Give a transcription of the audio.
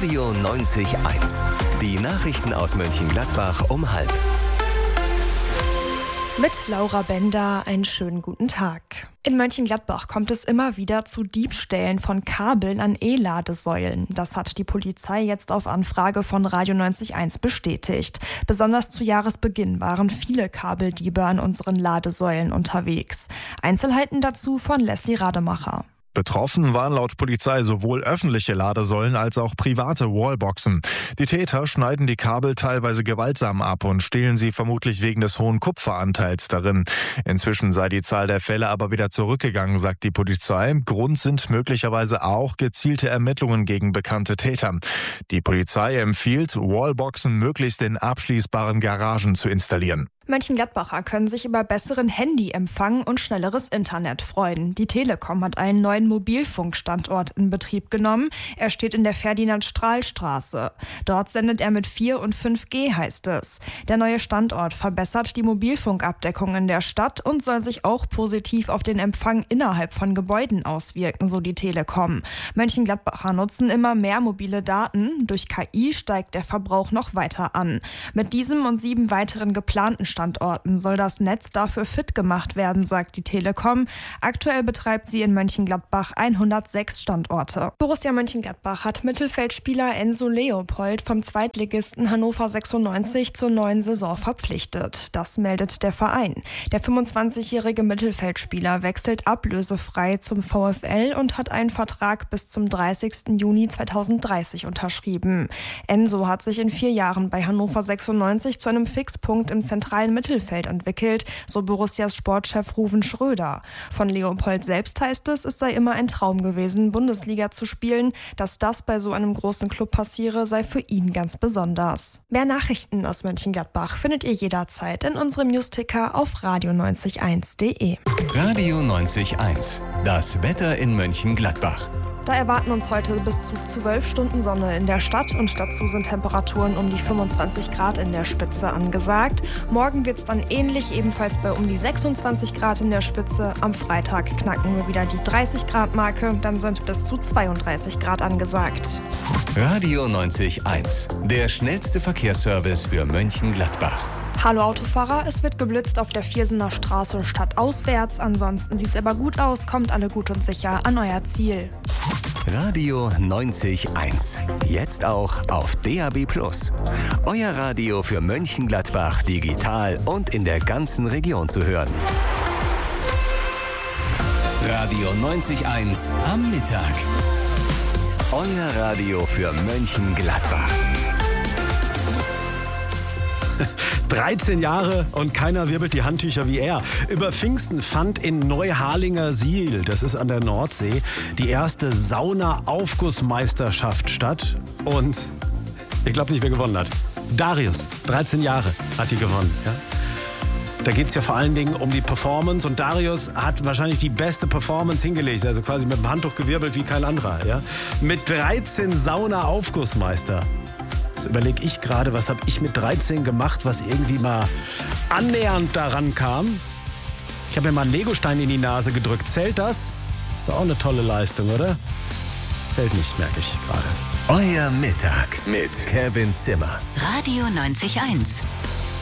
Radio 90.1. Die Nachrichten aus Mönchengladbach um 12:30. Mit Laura Bender einen schönen guten Tag. In Mönchengladbach kommt es immer wieder zu Diebstählen von Kabeln an E-Ladesäulen. Das hat die Polizei jetzt auf Anfrage von Radio 90.1 bestätigt. Besonders zu Jahresbeginn waren viele Kabeldiebe an unseren Ladesäulen unterwegs. Einzelheiten dazu von Leslie Rademacher. Betroffen waren laut Polizei sowohl öffentliche Ladesäulen als auch private Wallboxen. Die Täter schneiden die Kabel teilweise gewaltsam ab und stehlen sie vermutlich wegen des hohen Kupferanteils darin. Inzwischen sei die Zahl der Fälle aber wieder zurückgegangen, sagt die Polizei. Grund sind möglicherweise auch gezielte Ermittlungen gegen bekannte Täter. Die Polizei empfiehlt, Wallboxen möglichst in abschließbaren Garagen zu installieren. Mönchengladbacher können sich über besseren Handyempfang und schnelleres Internet freuen. Die Telekom hat einen neuen Mobilfunkstandort in Betrieb genommen. Er steht in der Ferdinand-Strahl-Straße. Dort sendet er mit 4 und 5G, heißt es. Der neue Standort verbessert die Mobilfunkabdeckung in der Stadt und soll sich auch positiv auf den Empfang innerhalb von Gebäuden auswirken, so die Telekom. Mönchengladbacher nutzen immer mehr mobile Daten. Durch KI steigt der Verbrauch noch weiter an. Mit diesem und 7 weiteren geplanten Standorten soll das Netz dafür fit gemacht werden, sagt die Telekom. Aktuell betreibt sie in Mönchengladbach 106 Standorte. Borussia Mönchengladbach hat Mittelfeldspieler Enzo Leopold vom Zweitligisten Hannover 96 zur neuen Saison verpflichtet. Das meldet der Verein. Der 25-jährige Mittelfeldspieler wechselt ablösefrei zum VfL und hat einen Vertrag bis zum 30. Juni 2030 unterschrieben. Enzo hat sich in 4 Jahren bei Hannover 96 zu einem Fixpunkt im zentralen Mittelfeld entwickelt, so Borussias Sportchef Ruven Schröder. Von Leopold selbst heißt es sei immer ein Traum gewesen, Bundesliga zu spielen. Dass das bei so einem großen Club passiere, sei für ihn ganz besonders. Mehr Nachrichten aus Mönchengladbach findet ihr jederzeit in unserem Newsticker auf radio901.de. Radio 90.1. Das Wetter in Mönchengladbach. Da erwarten uns heute bis zu 12 Stunden Sonne in der Stadt und dazu sind Temperaturen um die 25 Grad in der Spitze angesagt. Morgen wird es dann ähnlich, ebenfalls bei um die 26 Grad in der Spitze. Am Freitag knacken wir wieder die 30 Grad Marke, dann sind bis zu 32 Grad angesagt. Radio 90.1. Der schnellste Verkehrsservice für Mönchengladbach. Hallo Autofahrer, es wird geblitzt auf der Viersener Straße stadtauswärts. Ansonsten sieht's aber gut aus, kommt alle gut und sicher an euer Ziel. Radio 90.1. Jetzt auch auf DAB+. Euer Radio für Mönchengladbach digital und in der ganzen Region zu hören. Radio 90.1 am Mittag. Euer Radio für Mönchengladbach. 13 Jahre und keiner wirbelt die Handtücher wie er. Über Pfingsten fand in Neuharlinger Siel, das ist an der Nordsee, die erste Sauna-Aufgussmeisterschaft statt. Und ich glaube nicht, wer gewonnen hat. Darius, 13 Jahre, hat die gewonnen. Ja? Da geht es ja vor allen Dingen um die Performance und Darius hat wahrscheinlich die beste Performance hingelegt, also quasi mit dem Handtuch gewirbelt wie kein anderer. Ja? Mit 13 Sauna-Aufgussmeister. Jetzt überlege ich gerade, was habe ich mit 13 gemacht, was irgendwie mal annähernd daran kam. Ich habe mir mal einen Legostein in die Nase gedrückt. Zählt das? Ist doch auch eine tolle Leistung, oder? Zählt nicht, merke ich gerade. Euer Mittag mit Kevin Zimmer. Radio 90.1.